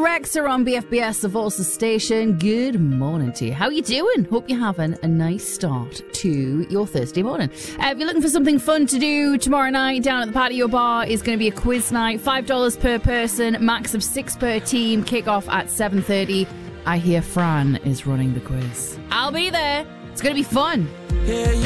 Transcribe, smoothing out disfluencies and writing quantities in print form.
Rexa on BFBS, the Volsa station. Good morning to you. How you doing? Hope you're having a nice start to your Thursday morning. If you're looking for something fun to do tomorrow night down at the patio bar, is going to be a quiz night. $5 per person, max of 6 per team. Kick off at 7:30. I hear Fran is running the quiz. I'll be there. It's going to be fun.